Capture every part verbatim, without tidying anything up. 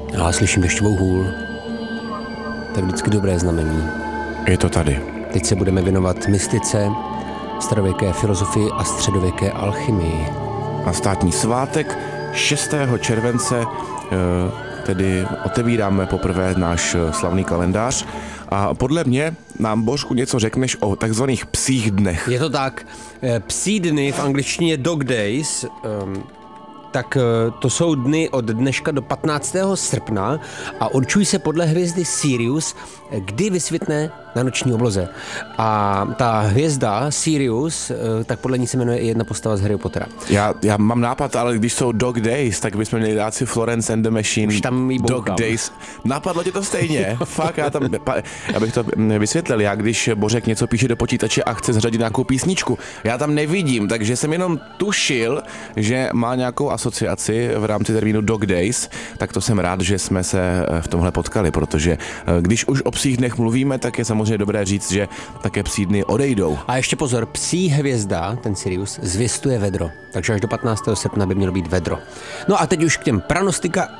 Já slyším dešťovou hůl. To je vždycky dobré znamení. Je to tady. Teď se budeme věnovat mystice, starověké filozofii a středověké alchymii. Na státní svátek šestého července tedy otevíráme poprvé náš slavný kalendář a podle mě nám, Božku, něco řekneš o takzvaných psích dnech. Je to tak. Psí dny v angličtině dog days, um, tak to jsou dny od dneška do patnáctého srpna a určují se podle hvězdy Sirius, kdy vysvětne na noční obloze. A ta hvězda Sirius, tak podle ní se jmenuje i jedna postava z Harry Pottera. Já, já mám nápad, ale když jsou Dog Days, tak bychom měli dát si Florence and the Machine. Už tam jí Dog Days. Napadlo tě to stejně? Fakt, já tam, abych to vysvětlil, já když Bořek něco píše do počítače a chce zřadit nějakou písničku, já tam nevidím, takže jsem jenom tušil, že má nějakou asociaci v rámci termínu Dog Days, tak to jsem rád, že jsme se v tomhle potkali, protože když už o psích dnech mluvíme, tak je samozřejmě dobré říct, že také psí dny odejdou. A ještě pozor, psí hvězda, ten Sirius, zvěstuje vedro, takže až do patnáctého srpna by mělo být vedro. No a teď už k těm pranostika...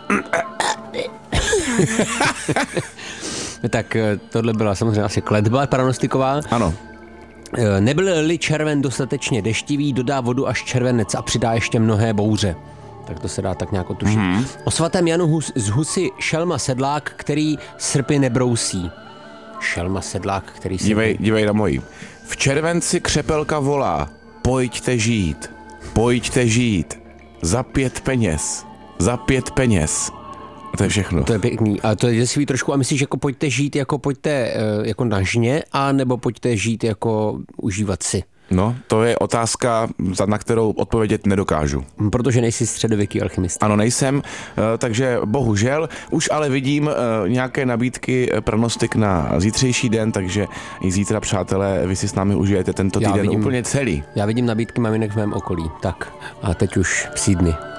Tak tohle byla samozřejmě asi kletba pranostiková. Ano. Nebyl-li červen dostatečně deštivý, dodá vodu až červenec a přidá ještě mnohé bouře. Tak to se dá tak nějak otušit. Mm-hmm. O svatém Janu Hus, z Husy šelma sedlák, který srpy nebrousí. Šelma sedlák, který srpy... Dívej, dívej na mojí. V červenci křepelka volá, pojďte žít, pojďte žít, za pět peněz, za pět peněz. A to je všechno. To je pěkný. A to je děsivý trošku. A myslíš, jako pojďte žít, jako pojďte jako na žně, a nebo pojďte žít jako užívat si? No, to je otázka, na kterou odpovědět nedokážu. Protože nejsi středověký alchymista. Ano, nejsem, takže bohužel. Už ale vidím nějaké nabídky pranostik na zítřejší den, takže i zítra, přátelé, vy si s námi užijete tento týden vidím, úplně celý. Já vidím nabídky maminek v mém okolí. Tak a teď už psí dny.